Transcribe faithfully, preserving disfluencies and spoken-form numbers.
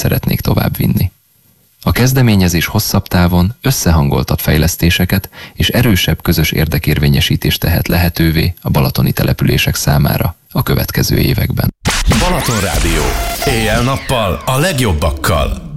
szeretnék továbbvinni. A kezdeményezés hosszabb távon összehangoltabb fejlesztéseket és erősebb közös érdekérvényesítést tehet lehetővé a balatoni települések számára a következő években. Balaton Rádió. Éjjel-nappal a legjobbakkal.